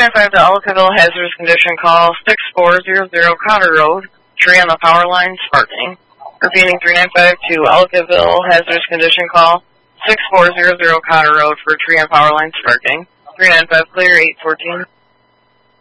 395 to Ellicottville, hazardous condition call, 6400 Cotter Road, tree on the power line, sparking. Repeating 395 to Ellicottville, hazardous condition call, 6400 Cotter Road for tree on power line, sparking. 395 clear, 814.